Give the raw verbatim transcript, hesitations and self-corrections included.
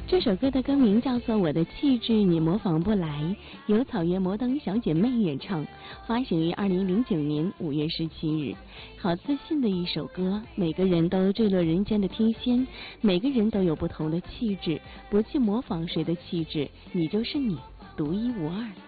这首歌的歌名叫做《我的气质你模仿不来》，由草原摩登小姐妹演唱，发行于二零零九年五月十七日。好自信的一首歌，每个人都坠落人间的天仙，每个人都有不同的气质，不去模仿谁的气质，你就是你，独一无二。